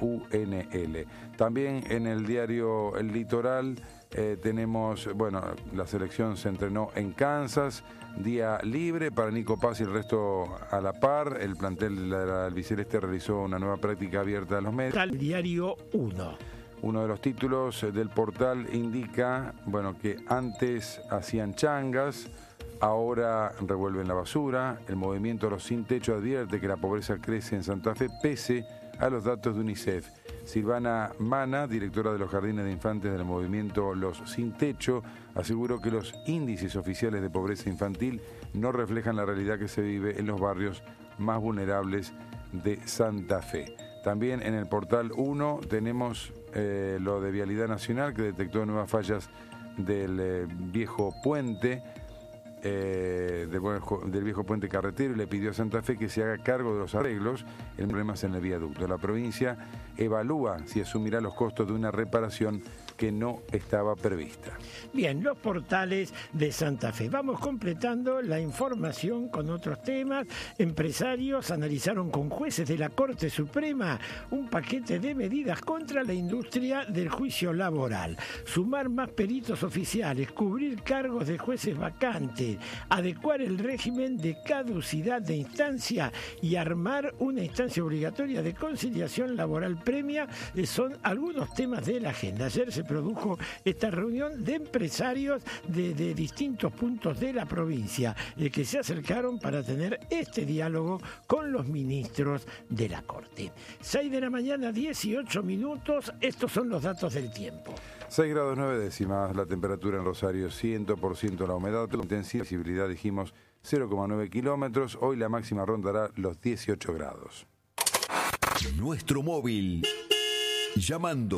UNL. También en el diario El Litoral tenemos, bueno, la selección se entrenó en Kansas, día libre para Nico Paz y el resto a la par. El plantel de la albiceleste realizó una nueva práctica abierta a los medios. El diario 1. Uno de los títulos del portal indica, bueno, que antes hacían changas, ahora revuelven la basura. El movimiento Los Sin Techo advierte que la pobreza crece en Santa Fe pese a los datos de UNICEF. Silvana Mana, directora de los jardines de infantes del movimiento Los Sin Techo, aseguró que los índices oficiales de pobreza infantil no reflejan la realidad que se vive en los barrios más vulnerables de Santa Fe. También en el portal 1 tenemos lo de Vialidad Nacional, que detectó nuevas fallas del viejo puente, del viejo puente carretero, y le pidió a Santa Fe que se haga cargo de los arreglos en problemas en el viaducto. La provincia evalúa si asumirá los costos de una reparación que no estaba prevista. Bien, los portales de Santa Fe. Vamos completando la información con otros temas. Empresarios analizaron con jueces de la Corte Suprema un paquete de medidas contra la industria del juicio laboral. Sumar más peritos oficiales, cubrir cargos de jueces vacantes, adecuar el régimen de caducidad de instancia y armar una instancia obligatoria de conciliación laboral premia son algunos temas de la agenda. Ayer se produjo esta reunión de empresarios de distintos puntos de la provincia que se acercaron para tener este diálogo con los ministros de la Corte. 6 de la mañana, 18 minutos. Estos son los datos del tiempo. 6 grados 9 décimas la temperatura en Rosario, 100% la humedad, la intensidad, visibilidad dijimos 0,9 kilómetros. Hoy la máxima rondará los 18 grados. Nuestro móvil. Llamando.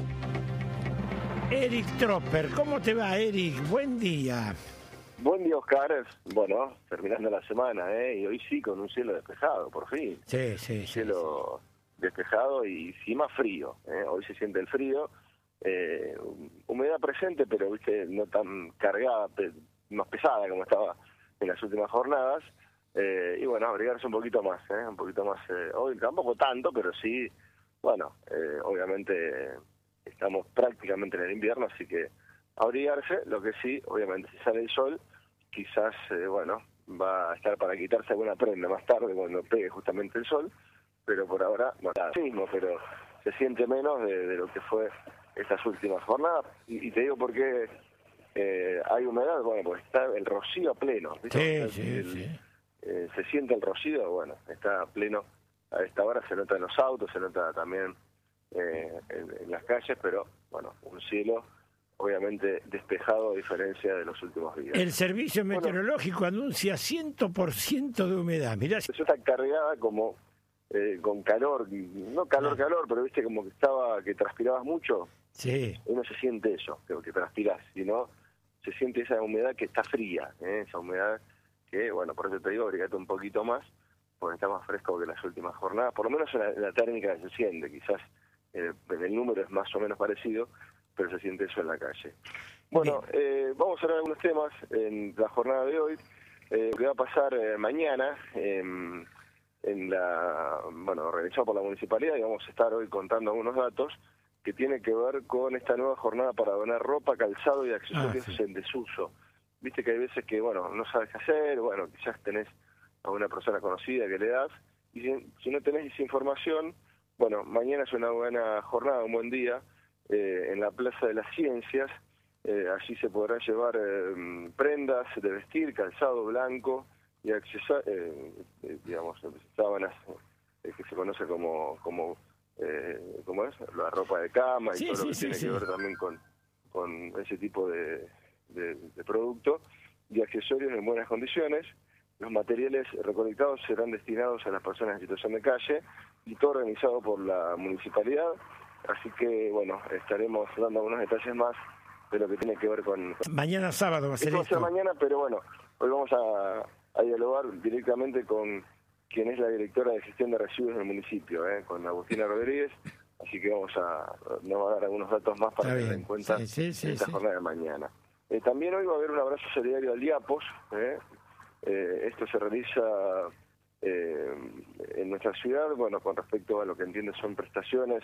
Eric Tropper, ¿cómo te va, Eric? Buen día. Buen día, Oscar. Bueno, terminando la semana, y hoy sí con un cielo despejado, por fin. Sí. Cielo despejado y encima frío. Hoy se siente el frío. Humedad presente, pero viste no tan cargada, más pesada como estaba en las últimas jornadas. Y bueno, abrigarse un poquito más. Hoy tampoco tanto, pero sí, bueno, obviamente estamos prácticamente en el invierno, así que abrigarse. Lo que sí, obviamente, si sale el sol, quizás, va a estar para quitarse alguna prenda más tarde cuando pegue justamente el sol, pero por ahora, mismo, pero se siente menos de lo que fue estas últimas jornadas. Y te digo por qué hay humedad, pues está el rocío a pleno. ¿Viste? Sí. Se siente el rocío, está a pleno. A esta hora se nota en los autos, se nota también en las calles, pero un cielo obviamente despejado a diferencia de los últimos días. El servicio meteorológico anuncia 100% de humedad. Mirá. Eso está cargada como con calor, no calor, pero viste como que transpirabas mucho. Sí. Uno se siente eso, que transpirás, sino se siente esa humedad que está fría, esa humedad que, por eso te digo, abrigate un poquito más, porque está más fresco que las últimas jornadas, por lo menos en la térmica se siente, quizás en el número es más o menos parecido, pero se siente eso en la calle. Vamos a hablar de algunos temas en la jornada de hoy. Lo que va a pasar mañana organizado por la municipalidad, y vamos a estar hoy contando algunos datos que tienen que ver con esta nueva jornada para donar ropa, calzado y accesorios en desuso. Viste que hay veces que, no sabes qué hacer, quizás tenés a una persona conocida que le das, y si no tenés esa información, mañana es una buena jornada, un buen día, en la Plaza de las Ciencias. Allí se podrán llevar prendas de vestir, calzado blanco y sábanas que se conoce como la ropa de cama y todo lo que tiene que ver también con ese tipo de producto y accesorios en buenas condiciones. Los materiales recolectados serán destinados a las personas en situación de calle y todo organizado por la municipalidad. Así que, estaremos dando algunos detalles más de lo que tiene que ver con... Mañana sábado va a ser esto. Va a ser mañana, pero hoy vamos a dialogar directamente con quien es la directora de gestión de residuos del municipio, con Agustina Rodríguez. Así que nos va a dar algunos datos más para tener en cuenta esta jornada de mañana. También hoy va a haber un abrazo solidario al Diapos. Esto se realiza en nuestra ciudad, con respecto a lo que entiende son prestaciones